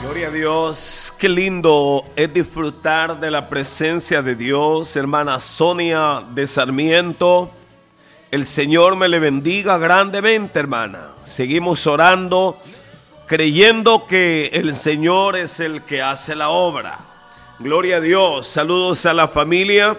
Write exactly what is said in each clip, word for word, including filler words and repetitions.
Gloria a Dios, qué lindo es disfrutar de la presencia de Dios, hermana Sonia de Sarmiento. El Señor me le bendiga grandemente, hermana. Seguimos orando, creyendo que el Señor es el que hace la obra. Gloria a Dios, saludos a la familia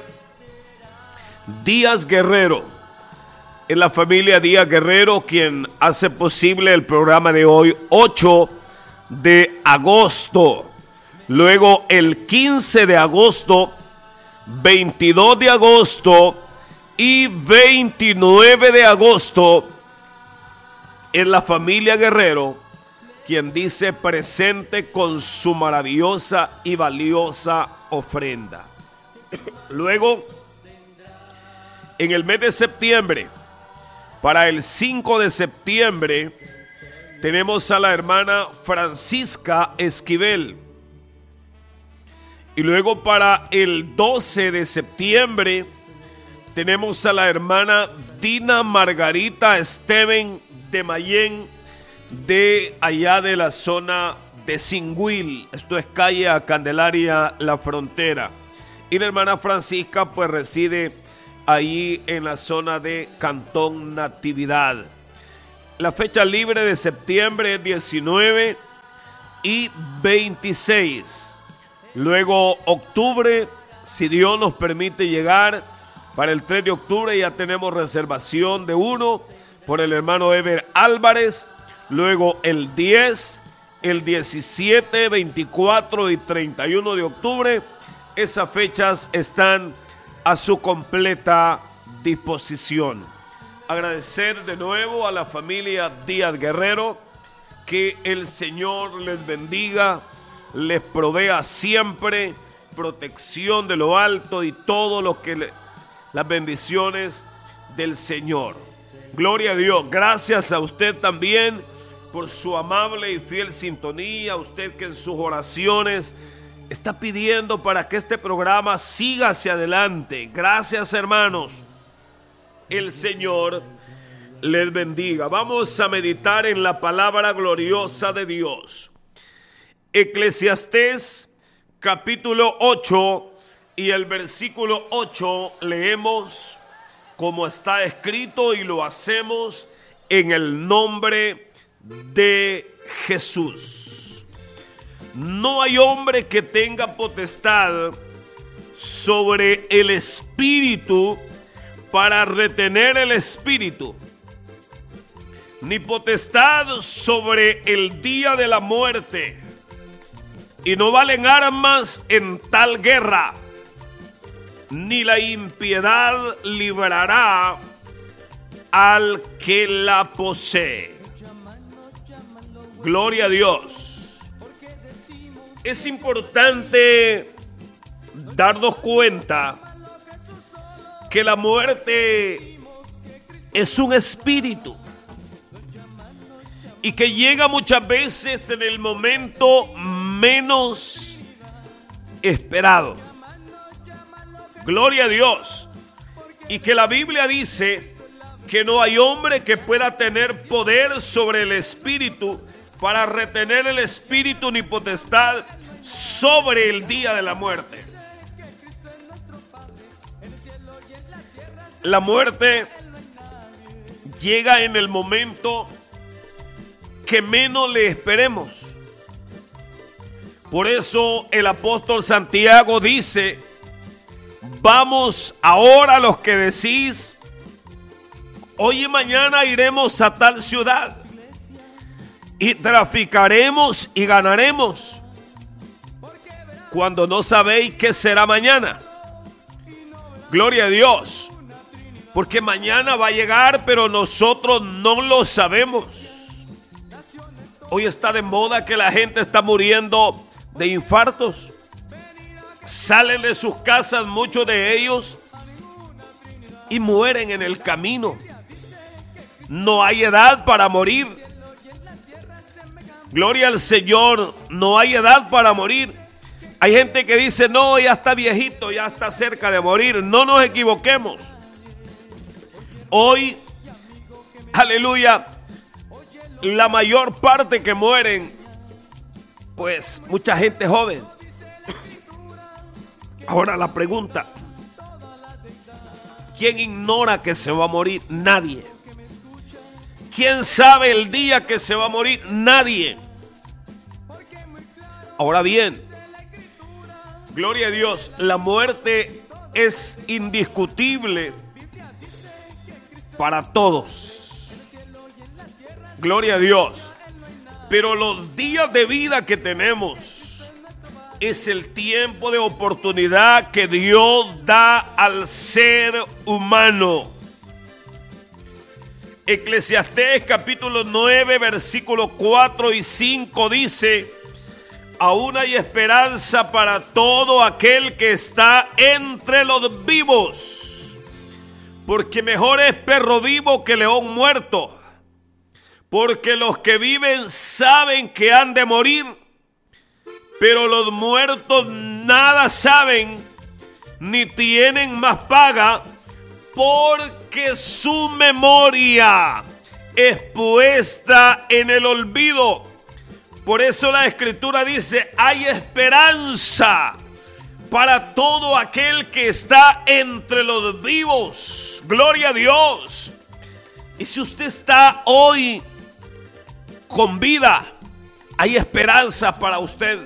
Díaz Guerrero. Es la familia Díaz Guerrero quien hace posible el programa de hoy, ocho de agosto. Luego el quince de agosto, veintidós de agosto y veintinueve de agosto. Es la familia Guerrero quien dice presente con su maravillosa y valiosa ofrenda. Luego, en el mes de septiembre, para el cinco de septiembre, tenemos a la hermana Francisca Esquivel. Y luego para el doce de septiembre, tenemos a la hermana Dina Margarita Esteven de Mayén, de allá de la zona de Singüil. Esto es calle a Candelaria, La Frontera. Y la hermana Francisca pues reside ahí en la zona de Cantón Natividad. La fecha libre de septiembre es diecinueve y veintiséis. Luego octubre, si Dios nos permite llegar, para el tres de octubre ya tenemos reservación de uno por el hermano Ever Álvarez. Luego el diez, el diecisiete, veinticuatro y treinta y uno de octubre. Esas fechas están a su completa disposición. Agradecer de nuevo a la familia Díaz Guerrero, que el Señor les bendiga, les provea siempre protección de lo alto y todo lo que le, las bendiciones del Señor. Gloria a Dios. Gracias a usted también por su amable y fiel sintonía, usted que en sus oraciones está pidiendo para que este programa siga hacia adelante. Gracias, hermanos. El Señor les bendiga. Vamos a meditar en la palabra gloriosa de Dios. Eclesiastés capítulo ocho y el versículo ocho leemos como está escrito y lo hacemos en el nombre de Jesús. No hay hombre que tenga potestad sobre el espíritu para retener el espíritu, ni potestad sobre el día de la muerte, y no valen armas en tal guerra, ni la impiedad librará al que la posee. Gloria a Dios. Es importante darnos cuenta que la muerte es un espíritu y que llega muchas veces en el momento menos esperado. Gloria a Dios. Y que la Biblia dice que no hay hombre que pueda tener poder sobre el espíritu para retener el espíritu, ni potestad sobre el día de la muerte. La muerte llega en el momento que menos le esperemos. Por eso el apóstol Santiago dice: vamos ahora los que decís, hoy y mañana iremos a tal ciudad y traficaremos y ganaremos, cuando no sabéis qué será mañana. Gloria a Dios. Porque mañana va a llegar, pero nosotros no lo sabemos. Hoy está de moda que la gente está muriendo de infartos. Salen de sus casas muchos de ellos y mueren en el camino. No hay edad para morir. Gloria al Señor, no hay edad para morir. Hay gente que dice, no, ya está viejito, ya está cerca de morir. No nos equivoquemos. Hoy, aleluya, la mayor parte que mueren pues mucha gente joven. Ahora la pregunta, ¿quién ignora que se va a morir? Nadie. ¿Quién sabe el día que se va a morir? Nadie. Ahora bien, gloria a Dios, la muerte es indiscutible para todos. Gloria a Dios. Pero los días de vida que tenemos es el tiempo de oportunidad que Dios da al ser humano. Eclesiastés capítulo nueve, versículos cuatro y cinco dice: aún hay esperanza para todo aquel que está entre los vivos, porque mejor es perro vivo que león muerto, porque los que viven saben que han de morir, pero los muertos nada saben, ni tienen más paga, porque su memoria es puesta en el olvido. Por eso la Escritura dice: hay esperanza para todo aquel que está entre los vivos. Gloria a Dios. Y si usted está hoy con vida, hay esperanza para usted.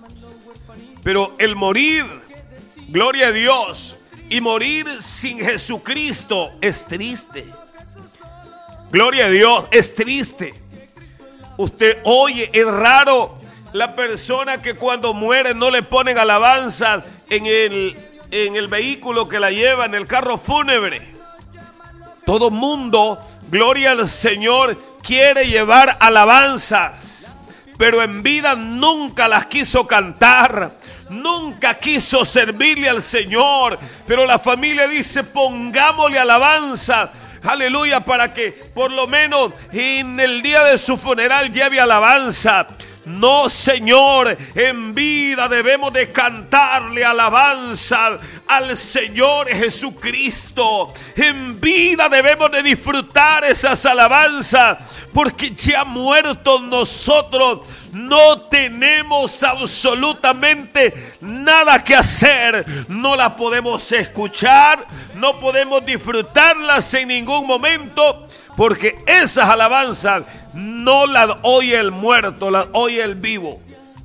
Pero el morir, gloria a Dios, y morir sin Jesucristo es triste. Gloria a Dios, es triste. Usted oye, es raro la persona que cuando muere no le ponen alabanza en el, en el vehículo que la lleva, en el carro fúnebre. Todo mundo, gloria al Señor, quiere llevar alabanzas, pero en vida nunca las quiso cantar. Nunca quiso servirle al Señor, pero la familia dice: pongámosle alabanza, aleluya, para que por lo menos en el día de su funeral lleve alabanza. No, Señor, en vida debemos de cantarle alabanza al Señor Jesucristo. En vida debemos de disfrutar esas alabanzas, porque ya muertos nosotros no tenemos absolutamente nada que hacer. No la podemos escuchar, no podemos disfrutarlas en ningún momento, porque esas alabanzas no las oye el muerto, las oye el vivo.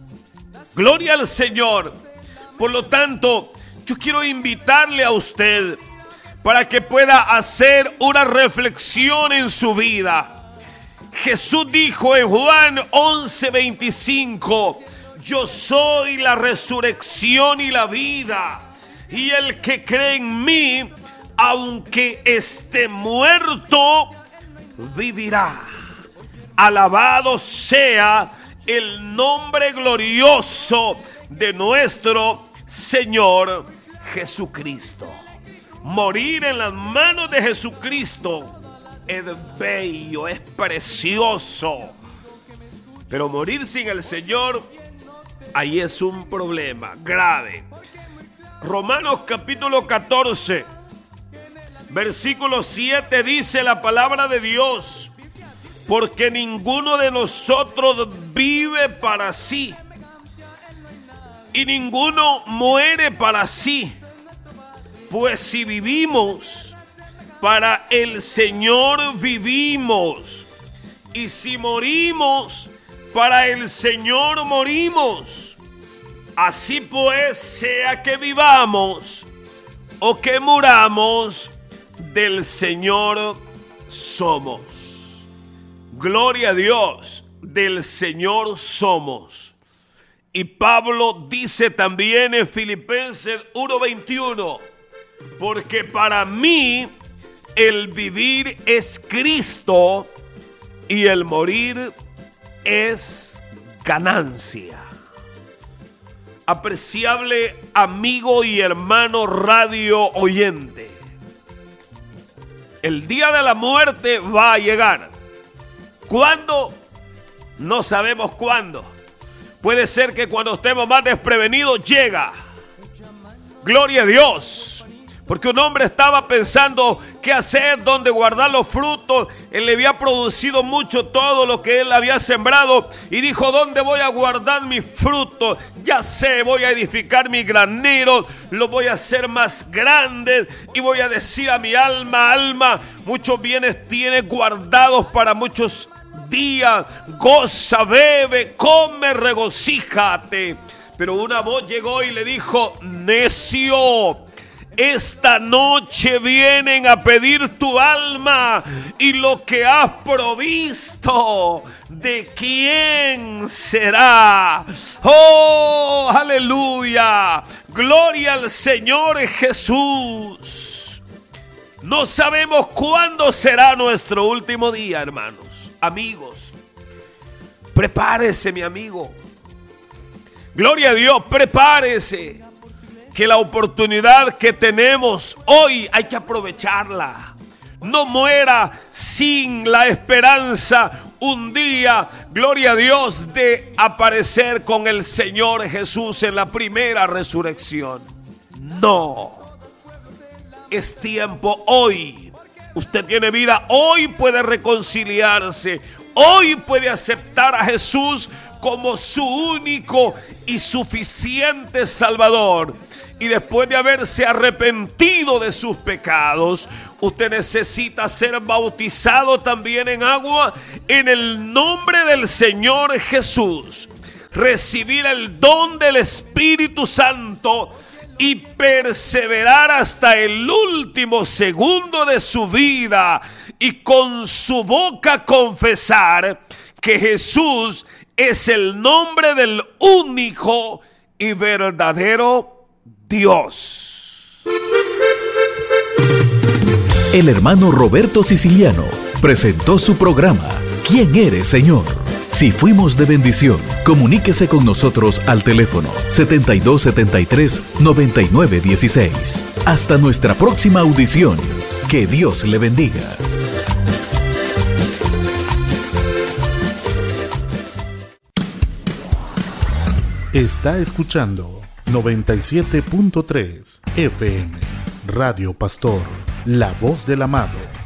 Gloria al Señor. Por lo tanto, yo quiero invitarle a usted para que pueda hacer una reflexión en su vida. Jesús dijo en Juan once veinticinco: yo soy la resurrección y la vida, y el que cree en mí, aunque esté muerto, vivirá. Alabado sea el nombre glorioso de nuestro Señor Jesucristo. Morir en las manos de Jesucristo es bello, es precioso. Pero morir sin el Señor, ahí es un problema grave. Romanos capítulo catorce, versículo siete dice la palabra de Dios: porque ninguno de nosotros vive para sí, y ninguno muere para sí. Pues si vivimos, para el Señor vivimos, y si morimos, para el Señor morimos. Así pues, sea que vivamos o que muramos, del Señor somos. Gloria a Dios, del Señor somos. Y Pablo dice también en Filipenses uno veintiuno: porque para mí el vivir es Cristo y el morir es ganancia. Apreciable amigo y hermano radio oyente, el día de la muerte va a llegar. ¿Cuándo? No sabemos cuándo. Puede ser que cuando estemos más desprevenidos llega. Gloria a Dios. Porque un hombre estaba pensando qué hacer, dónde guardar los frutos. Él le había producido mucho todo lo que él había sembrado y dijo: ¿dónde voy a guardar mis frutos? Ya sé, voy a edificar mi granero, lo voy a hacer más grande y voy a decir a mi alma: alma, muchos bienes tienes guardados para muchos días, goza, bebe, come, regocíjate. Pero una voz llegó y le dijo: necio, esta noche vienen a pedir tu alma y lo que has provisto, ¿de quién será? ¡Oh, aleluya! ¡Gloria al Señor Jesús! No sabemos cuándo será nuestro último día, hermanos, amigos. Prepárese, mi amigo. Gloria a Dios, prepárese. Que la oportunidad que tenemos hoy hay que aprovecharla. No muera sin la esperanza un día, gloria a Dios, de aparecer con el Señor Jesús en la primera resurrección. No. Es tiempo hoy. Usted tiene vida. Hoy puede reconciliarse. Hoy puede aceptar a Jesús como su único y suficiente Salvador. Y después de haberse arrepentido de sus pecados, usted necesita ser bautizado también en agua en el nombre del Señor Jesús. Recibir el don del Espíritu Santo y perseverar hasta el último segundo de su vida. Y con su boca confesar que Jesús es el nombre del único y verdadero Dios. El hermano Roberto Siciliano presentó su programa ¿Quién eres, Señor? Si fuimos de bendición, comuníquese con nosotros al teléfono setenta y dos setenta y tres noventa y nueve dieciséis. Hasta nuestra próxima audición. Que Dios le bendiga. Está escuchando noventa y siete punto tres F M Radio Pastor, la voz del amado.